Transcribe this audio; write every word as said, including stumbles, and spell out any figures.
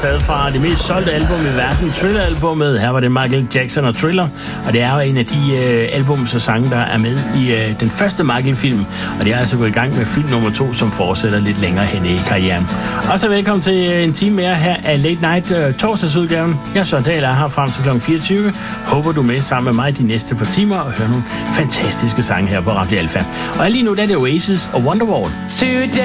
taget fra det mest solgte album i verden, Thriller-albummet. Her var det Michael Jackson og Thriller, og det er jo en af de øh, albums og sange, der er med i øh, den første Michael-film, og det er altså gået i gang med film nummer to, som fortsætter lidt længere hen i karrieren. Og så velkommen til øh, en time mere her af Late Night øh, torsdagsudgaven. Jeg er Søren Dahl, er her frem til klokken fireogtyve. Håber du er med sammen med mig de næste par timer og hører nogle fantastiske sange her på Radio Alfa. Og lige nu der er det Oasis og Wonderwall.